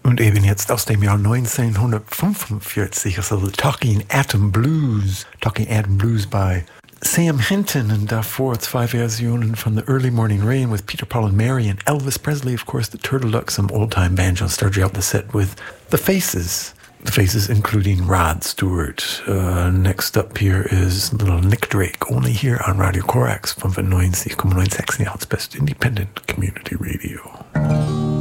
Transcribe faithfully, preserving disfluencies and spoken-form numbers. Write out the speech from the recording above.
Und eben jetzt aus dem Jahr neunzehnhundertfünfundvierzig, also The Talking Atom Blues, Talking Atom Blues by Sam Hinton, und davor zwei Versionen von The Early Morning Rain with Peter, Paul and Mary, and Elvis Presley, of course, the Turtle Duck, some old-time banjo. Started out the set with The Faces, The Faces including Rod Stewart. Uh, next up here is little Nick Drake, only here on Radio Corax, fünfundneunzig Komma neun Sachsen, Best Independent Community Radio.